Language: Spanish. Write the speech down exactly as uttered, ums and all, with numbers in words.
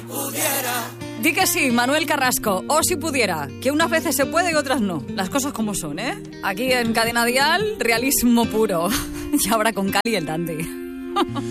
pudiera. Di que sí, Manuel Carrasco, o si pudiera, que unas veces se puede y otras no. Las cosas como son, ¿eh? Aquí en Cadena Dial, realismo puro. Y ahora con Cali el Dandy.